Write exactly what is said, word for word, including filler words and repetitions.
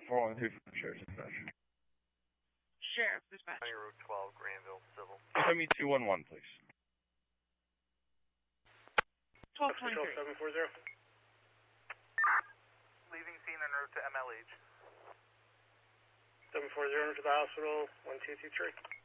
four one two from Sheriff's Dispatch. Sheriff Dispatch. County Route twelve, Granville, Civil. Show me two one one, please. twelve twenty-three. seven four zero. Leaving scene en route to M L H. seven four zero to the hospital, one two two three.